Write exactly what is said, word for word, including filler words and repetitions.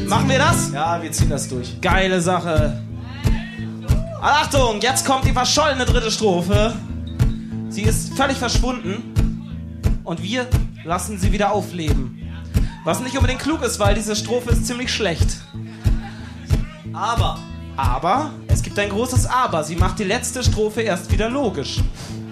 Machen wir das? Ja, wir ziehen das durch. Geile Sache. Achtung, jetzt kommt die verschollene dritte Strophe. Sie ist völlig verschwunden und wir lassen sie wieder aufleben. Was nicht unbedingt klug ist, weil diese Strophe ist ziemlich schlecht. Aber. Aber, es gibt ein großes Aber. Sie macht die letzte Strophe erst wieder logisch.